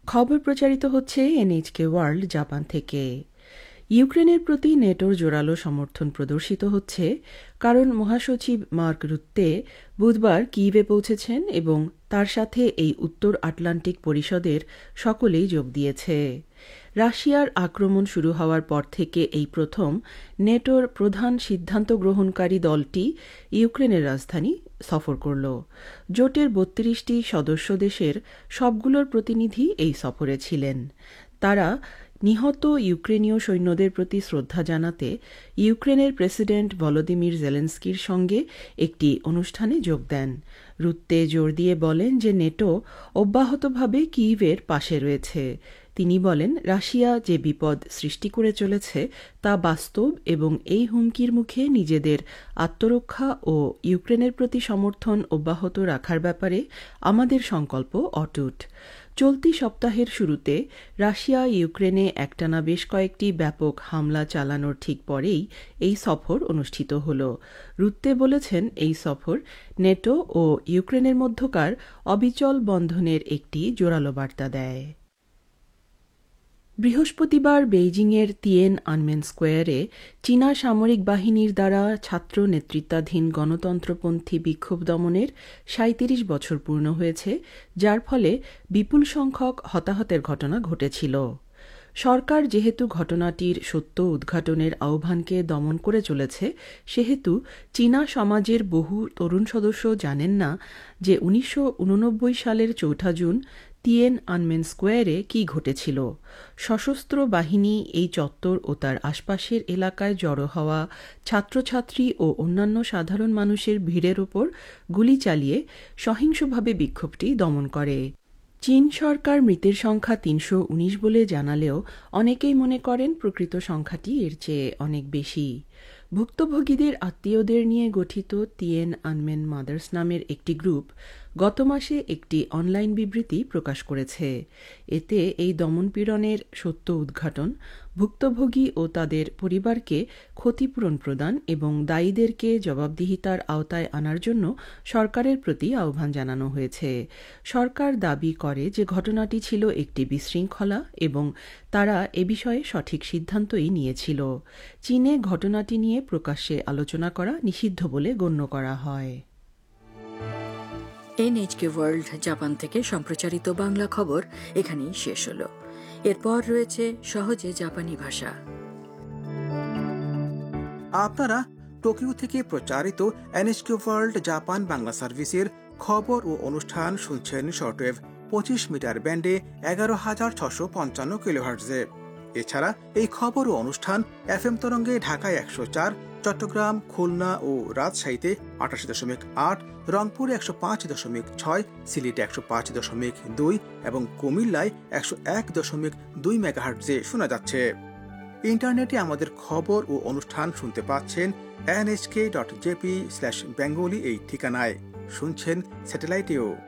খবর প্রচারিত হচ্ছে এনএইচকে ওয়ার্ল্ড জাপান থেকে। ইউক্রেনের প্রতি নেটোর জোরালো সমর্থন প্রদর্শিত হচ্ছে কারণ মহাসচিব মার্ক রুত্তে বুধবার কিয়েভে পৌঁছেছেন এবং তার সাথে এই উত্তর আটলান্টিক পরিষদের সকলেই যোগ দিয়েছে। রাশিয়ার আক্রমণ শুরু হওয়ার পর থেকে এই প্রথম নেটোর প্রধান সিদ্ধান্ত গ্রহণকারী দলটি ইউক্রেনের রাজধানী সফর করল। জোটের ৩২টি সদস্য দেশের সবগুলোর প্রতিনিধি এই সফরে ছিলেন। তারা নিহত ইউক্রেনীয় সৈন্যদের প্রতি শ্রদ্ধা জানাতে ইউক্রেনের প্রেসিডেন্ট ভলোদিমির জেলেনস্কির সঙ্গে একটি অনুষ্ঠানে যোগ দেন। রুত্তে জোর দিয়ে বলেন যে নেটো অব্যাহতভাবে কিয়েভের পাশে রয়েছে। তিনি বলেন, রাশিয়া যে বিপদ সৃষ্টি করে চলেছে তা বাস্তব এবং এই হুমকির মুখে নিজেদের আত্মরক্ষা ও ইউক্রেনের প্রতি সমর্থন অব্যাহত রাখার ব্যাপারে আমাদের সংকল্প অটুট। চলতি সপ্তাহের শুরুতে রাশিয়া ইউক্রেনে একটানা বেশ কয়েকটি ব্যাপক হামলা চালানোর ঠিক পরেই এই সফর অনুষ্ঠিত হল। রুত্তে বলেছেন, এই সফর নেটো ও ইউক্রেনের মধ্যকার অবিচল বন্ধনের একটি জোরালো বার্তা দেয়। বৃহস্পতিবার বেইজিংয়ের তিয়েন আনমেন স্কোয়ারে চীনা সামরিক বাহিনীর দ্বারা ছাত্র নেতৃত্বাধীন গণতন্ত্রপন্থী বিক্ষোভ দমনের ৩৭ বছর পূর্ণ হয়েছে, যার ফলে বিপুল সংখ্যক হতাহতের ঘটনা ঘটেছিল। সরকার যেহেতু ঘটনাটির সত্য উদ্ঘাটনের আহ্বানকে দমন করে চলেছে, সেহেতু চীনা সমাজের বহু তরুণ সদস্য জানেন না যে ১৯৮৯ সালের ৪ জুন তিয়েন আনমেন স্কোয়ারে কী ঘটেছিল। সশস্ত্র বাহিনী এই চত্বর ও তার আশপাশের এলাকায় জড়ো হওয়া ছাত্রছাত্রী ও অন্যান্য সাধারণ মানুষের ভিড়ের ওপর গুলি চালিয়ে সহিংসভাবে বিক্ষোভটি দমন করে। চীন সরকার মৃতের সংখ্যা ৩১৯ বলে জানালেও অনেকেই মনে করেন প্রকৃত সংখ্যাটি এর চেয়ে অনেক বেশি। ভুক্তভোগীদের আত্মীয়দের নিয়ে গঠিত তিয়েন আনমেন মাদার্স নামের একটি গ্রুপ গত মাসে একটি অনলাইন বিবৃতি প্রকাশ করেছে। এতে এই দমনপীড়নের সত্য উদ্ঘাটন, ভুক্তভোগী ও তাদের পরিবারকে ক্ষতিপূরণ প্রদান এবং দায়ীদেরকে জবাবদিহিতার আওতায় আনার জন্য সরকারের প্রতি আহ্বান জানানো হয়েছে। সরকার দাবি করে যে ঘটনাটি ছিল একটি বিশৃঙ্খলা এবং তারা এ বিষয়ে সঠিক সিদ্ধান্তই নিয়েছিল। চীনে ঘটনাটি নিয়ে প্রকাশ্যে আলোচনা করা নিষিদ্ধ বলে গণ্য করা হয়। এনএইচকে ওয়ার্ল্ড জাপান থেকে সম্প্রচারিত বাংলা খবর এখানেই শেষ হলো। এরপর রয়েছে সহজে জাপানি ভাষা। আপনারা টোকিও থেকে প্রচারিত এনএইচকে ওয়ার্ল্ড জাপান বাংলা সার্ভিসের খবর ও অনুষ্ঠান শুনছেন শর্টওয়েভ 25 মিটার ব্যান্ডে 11,655 কিলোহার্টজে। এছাড়া এই খবর ও অনুষ্ঠান এফএম তরঙ্গে ঢাকায় 104, চট্টগ্রাম, খুলনা ও রাজশাহীতে 88.8, রংপুরে 105.6, সিলেটে 105.2 এবং কুমিল্লায় 101.2 মেগাহার্টজে শোনা যাচ্ছে। ইন্টারনেটে আমাদের খবর ও অনুষ্ঠান শুনতে পাচ্ছেন nhk.jp/bengali এই ঠিকানায়। শুনছেন স্যাটেলাইটেও।